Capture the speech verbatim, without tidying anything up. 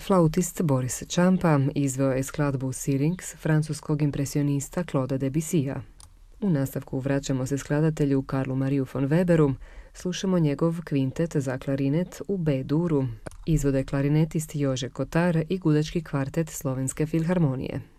Flautist Boris Čampa izveo je skladbu Syrinx francuskog impresionista Claude Debussya. U nastavku vraćamo se skladatelju Karlu Mariju von Weberu, slušamo njegov kvintet za klarinet u B-duru. Izvode klarinetist Jože Kotar i gudački kvartet Slovenske filharmonije.